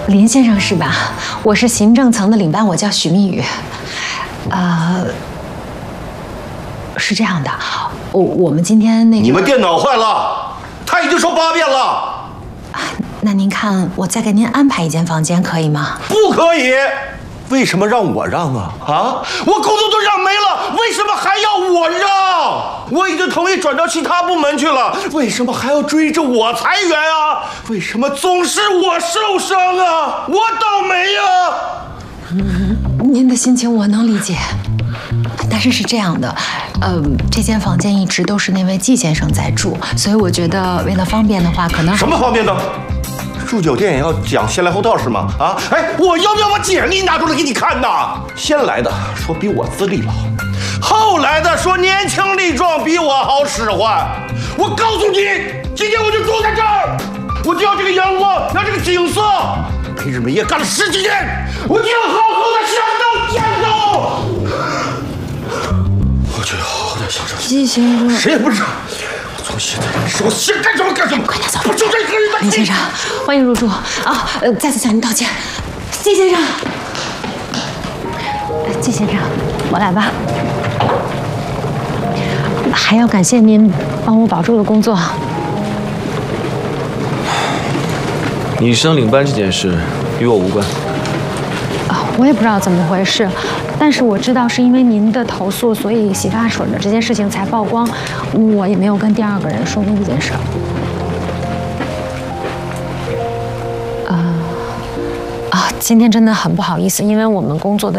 林先生是吧？我是行政层的领班，我叫许蜜雨。是这样的，我们今天那个…… 你们电脑坏了，他已经说8遍了。 那您看，我再给您安排一间房间，可以吗？ 不可以。为什么让我让啊？我工作都让没了，为什么还要我让？我已经同意转到其他部门去了，为什么还要追着我裁员啊？为什么总是我受伤啊？我倒霉呀！ 您的心情我能理解，但是是这样的，这间房间一直都是那位季先生在住，所以我觉得为了方便的话，可能…… 什么方便的？住酒店也要讲先来后到是吗？我要不要把简历拿出来给你看呐？先来的说比我资历老，后来的说年轻力壮，比我好使唤。我告诉你，今天我就住在这儿，我就要这个阳光，要这个景色。陪日美业干了10几年，我就要好好的享受享受。我就要好好的享受。 季先生， 谁也不知道。从现在开始，我想干什么干什么。 快点走！ 不就这一个人的。 林先生，欢迎入住啊！再次向您道歉，季先生。季先生，我来吧。还要感谢您帮我保住了工作。 你升领班这件事与我无关。 我也不知道怎么回事，但是我知道是因为您的投诉，所以洗发水的这件事情才曝光。我也没有跟第2个人说过这件事。今天真的很不好意思，因为我们工作的